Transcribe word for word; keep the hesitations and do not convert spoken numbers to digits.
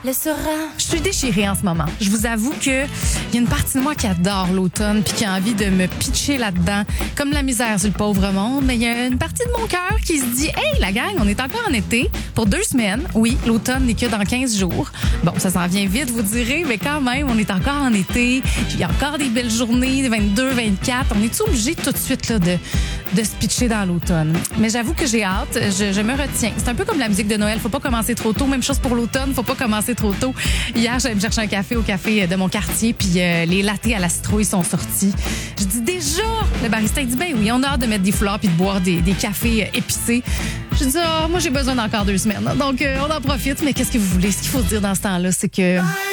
le sera. Je suis déchirée en ce moment. Je vous avoue que il y a une partie de moi qui adore l'automne puis qui a envie de me pitcher là-dedans, comme la misère sur le pauvre monde. Mais il y a une partie de mon cœur qui se dit, hey, la gang, on est encore en été pour deux semaines. Oui, l'automne n'est que dans quinze jours. Bon, ça s'en vient vite, vous direz, mais quand même, on est encore en été. Il y a encore des belles journées, vingt-deux, vingt-quatre. On est obligé tout de suite là, de, de se pitcher dans l'automne. Mais j'avoue que j'ai hâte. Je, je me retiens. C'est un peu comme la musique de Noël. Faut pas commencer trop tôt. Même chose pour l'automne. Faut pas commencer trop tôt. Hier, j'allais me chercher un café au café de mon quartier, puis euh, les lattés à la citrouille sont sortis. Je dis déjà, le barista il dit ben oui, on a hâte de mettre des fleurs puis de boire des, des cafés euh, épicés. Je dis oh, moi j'ai besoin d'encore deux semaines. Donc euh, on en profite. Mais qu'est-ce que vous voulez? Ce qu'il faut se dire dans ce temps-là, c'est que